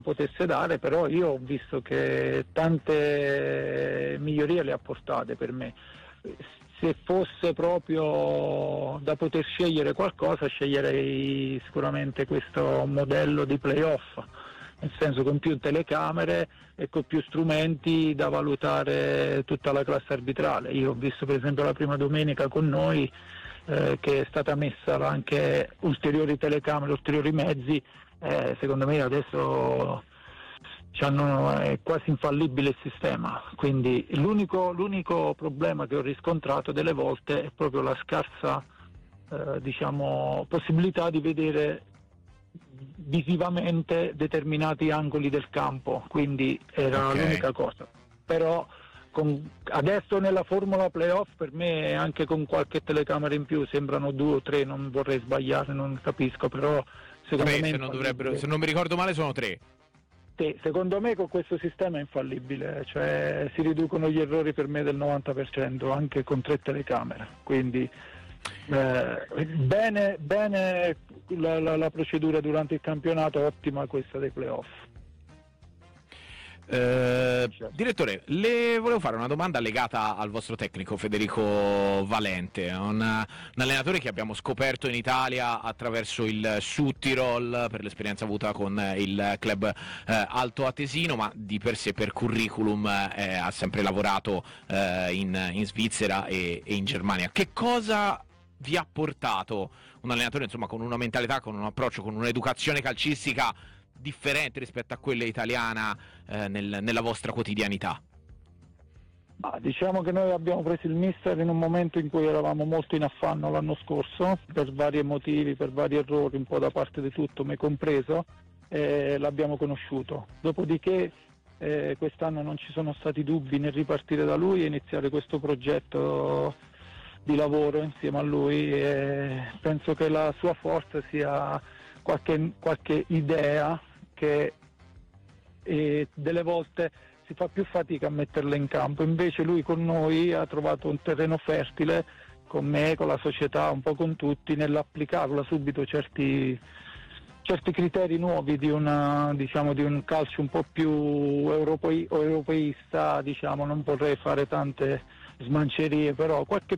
potesse dare, però io ho visto che tante migliorie le ha portate per me. Se fosse proprio da poter scegliere qualcosa, sceglierei sicuramente questo modello di playoff, nel senso con più telecamere e con più strumenti da valutare tutta la classe arbitrale. Io ho visto per esempio la prima domenica con noi che è stata messa anche ulteriori telecamere, ulteriori mezzi. Secondo me adesso è quasi infallibile il sistema, quindi l'unico problema che ho riscontrato delle volte è proprio la scarsa possibilità di vedere visivamente determinati angoli del campo, quindi era l'unica cosa. Però adesso nella formula playoff per me, anche con qualche telecamera in più, sembrano 2 o 3, non vorrei sbagliare, non capisco, però secondo me se non mi ricordo male sono 3. Sì, secondo me con questo sistema è infallibile, cioè si riducono gli errori per me del 90% anche con 3 telecamere, quindi bene la procedura durante il campionato, ottima questa dei playoff. Direttore, le volevo fare una domanda legata al vostro tecnico Federico Valente, un allenatore che abbiamo scoperto in Italia attraverso il Südtirol per l'esperienza avuta con il club Alto Atesino, ma di per sé per curriculum ha sempre lavorato in Svizzera e in Germania. Che cosa vi ha portato un allenatore, insomma, con una mentalità, con un approccio, con un'educazione calcistica differente rispetto a quella italiana nella vostra quotidianità? Diciamo che noi abbiamo preso il mister in un momento in cui eravamo molto in affanno l'anno scorso, per vari motivi, per vari errori, un po' da parte di tutto, me compreso, e l'abbiamo conosciuto. Dopodiché quest'anno non ci sono stati dubbi nel ripartire da lui e iniziare questo progetto di lavoro insieme a lui, e penso che la sua forza sia qualche idea che delle volte si fa più fatica a metterla in campo, invece lui con noi ha trovato un terreno fertile, con me, con la società, un po' con tutti, nell'applicarla subito certi criteri nuovi di un calcio un po' più europeista, non vorrei fare tante smancerie, però qualche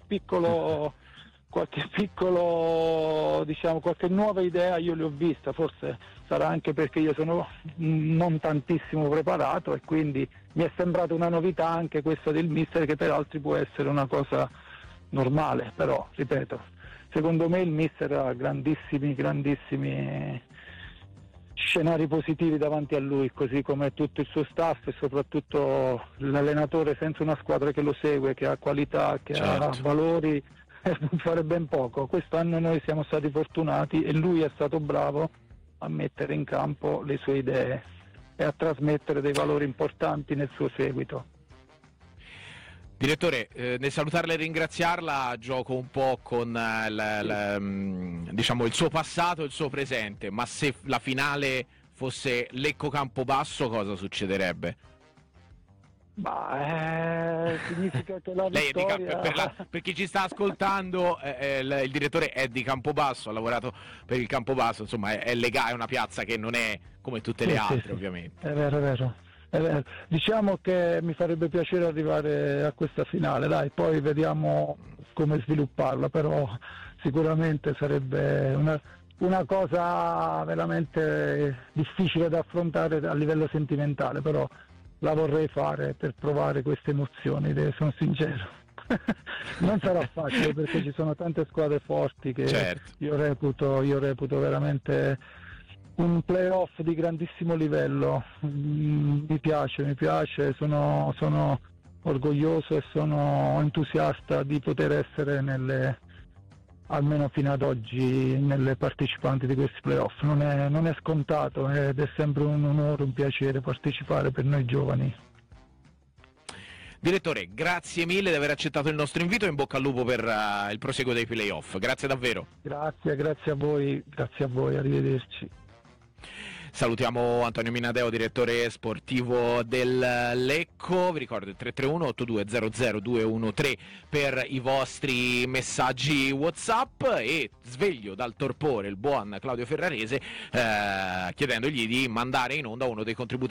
nuova idea io le ho vista, forse sarà anche perché io sono non tantissimo preparato e quindi mi è sembrata una novità anche questa del mister, che per altri può essere una cosa normale, però ripeto, secondo me il mister ha grandissimi scenari positivi davanti a lui, così come tutto il suo staff e soprattutto l'allenatore, senza una squadra che lo segue, che ha qualità, che ha valori, può fare ben poco. Quest'anno noi siamo stati fortunati e lui è stato bravo a mettere in campo le sue idee e a trasmettere dei valori importanti nel suo seguito. Direttore, nel salutarla e ringraziarla gioco un po' con il suo passato e il suo presente, ma se la finale fosse Lecco Campobasso cosa succederebbe? Significa che la vittoria... per chi ci sta ascoltando, il direttore è di Campobasso, ha lavorato per il Campobasso, insomma è una piazza che non è come tutte le altre, ovviamente. È vero. Diciamo che mi farebbe piacere arrivare a questa finale, dai, poi vediamo come svilupparla, però sicuramente sarebbe una cosa veramente difficile da affrontare a livello sentimentale, però la vorrei fare per provare queste emozioni, sono sincero. Non sarà facile perché ci sono tante squadre forti che io reputo veramente un playoff di grandissimo livello. Mi piace, sono orgoglioso e sono entusiasta di poter essere almeno fino ad oggi nelle partecipanti di questi playoff. Non è scontato ed è sempre un onore, un piacere partecipare per noi giovani. Direttore, grazie mille di aver accettato il nostro invito e in bocca al lupo per il proseguo dei playoff. Grazie davvero. Grazie a voi, arrivederci. Salutiamo Antonio Minadeo, direttore sportivo del Lecco. Vi ricordo il 331 8200 213 per i vostri messaggi WhatsApp, e sveglio dal torpore il buon Claudio Ferrarese chiedendogli di mandare in onda uno dei contributi